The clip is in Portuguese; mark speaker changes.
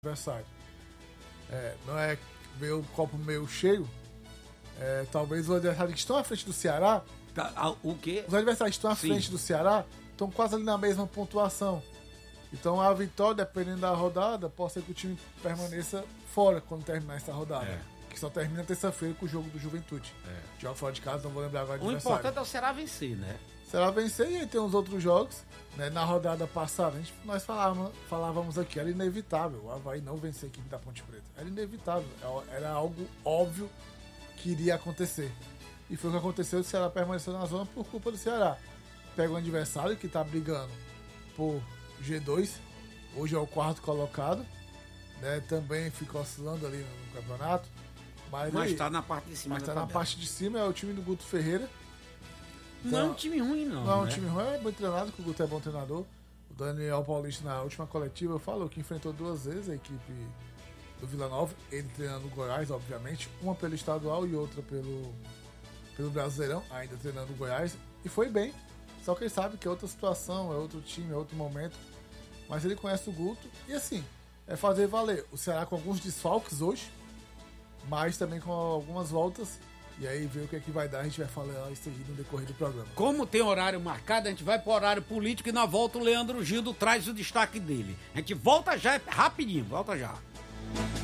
Speaker 1: adversário. Não é ver o copo meio cheio. Talvez os adversários que estão à frente do Ceará.
Speaker 2: O quê?
Speaker 1: Os adversários que estão à
Speaker 2: Sim.
Speaker 1: frente do Ceará estão quase ali na mesma pontuação. Então a vitória, dependendo da rodada, pode ser que o time permaneça fora quando terminar essa rodada. Que só termina terça-feira com o jogo do Juventude. Joga fora de casa, não vou lembrar agora de
Speaker 2: O
Speaker 1: adversário.
Speaker 2: importante é o Ceará vencer, né?
Speaker 1: Será vencer e aí tem uns outros jogos. Né? Na rodada passada, nós falávamos aqui, era inevitável o Avaí não vencer a equipe da Ponte Preta. Era inevitável, era algo óbvio que iria acontecer. E foi o que aconteceu, o Ceará permaneceu na zona por culpa do Ceará. Pega um adversário que está brigando por G2, hoje é o 4º colocado, né? Também fica oscilando ali no campeonato. Mas
Speaker 2: está na parte de cima.
Speaker 1: Mas está na parte de cima, é o time do Guto Ferreira.
Speaker 2: Não é um time ruim, não.
Speaker 1: Não é um time ruim, é bem treinado, que o Guto é bom treinador. O Daniel Paulista, na última coletiva, falou que enfrentou 2 vezes a equipe do Vila Nova, ele treinando o Goiás, obviamente, uma pelo estadual e outra pelo Brasileirão, ainda treinando o Goiás, e foi bem. Só que ele sabe que é outra situação, é outro time, é outro momento. Mas ele conhece o Guto e assim, é fazer valer. O Ceará com alguns desfalques hoje, mas também com algumas voltas. E aí ver o que é que vai dar, a gente vai falar isso aí no decorrer do programa.
Speaker 2: Como tem horário marcado, a gente vai pro horário político e na volta o Leandro Gildo traz o destaque dele. A gente volta já, rapidinho, volta já.